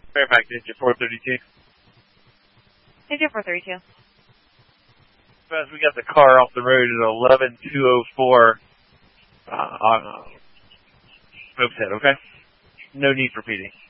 Fairfax, Ninja 432. Ninja 432. We got the car off the road at 11204 on Hope's Head, okay? No need for PD.